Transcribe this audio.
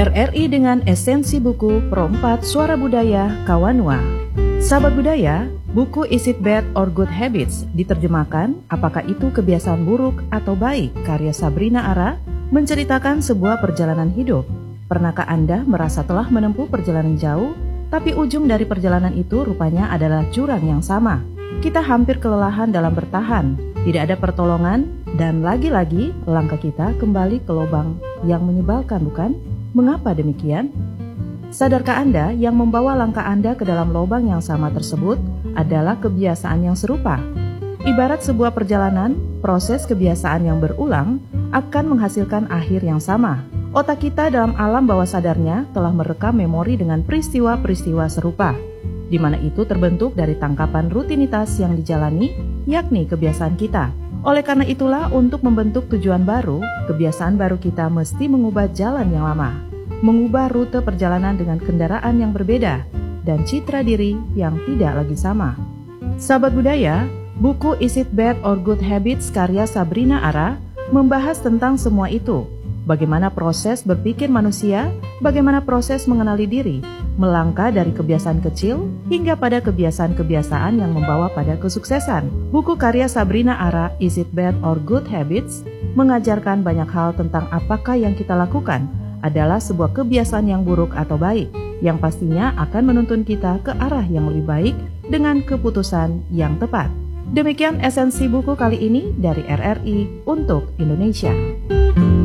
RRI dengan esensi buku Perompat Suara Budaya Kawanua. Sahabat budaya, buku Is It Bad or Good Habits diterjemahkan Apakah Itu Kebiasaan Buruk atau Baik karya Sabrina Ara menceritakan sebuah perjalanan hidup. Pernahkah Anda merasa telah menempuh perjalanan jauh, tapi ujung dari perjalanan itu rupanya adalah jurang yang sama? Kita hampir kelelahan dalam bertahan, tidak ada pertolongan, dan lagi-lagi langkah kita kembali ke lubang yang menyebalkan, bukan? Mengapa demikian? Sadarkah Anda yang membawa langkah Anda ke dalam lubang yang sama tersebut adalah kebiasaan yang serupa? Ibarat sebuah perjalanan, proses kebiasaan yang berulang akan menghasilkan akhir yang sama. Otak kita dalam alam bawah sadarnya telah merekam memori dengan peristiwa-peristiwa serupa, di mana itu terbentuk dari tangkapan rutinitas yang dijalani, yakni kebiasaan kita. Oleh karena itulah, untuk membentuk tujuan baru, kebiasaan baru kita mesti mengubah jalan yang lama, mengubah rute perjalanan dengan kendaraan yang berbeda, dan citra diri yang tidak lagi sama. Sahabat budaya, buku Is It Bad or Good Habits karya Sabrina Ara membahas tentang semua itu. Bagaimana proses berpikir manusia, bagaimana proses mengenali diri, melangkah dari kebiasaan kecil hingga pada kebiasaan-kebiasaan yang membawa pada kesuksesan. Buku karya Sabrina Ara, Is It Bad or Good Habits, mengajarkan banyak hal tentang apakah yang kita lakukan adalah sebuah kebiasaan yang buruk atau baik, yang pastinya akan menuntun kita ke arah yang lebih baik dengan keputusan yang tepat. Demikian esensi buku kali ini dari RRI untuk Indonesia.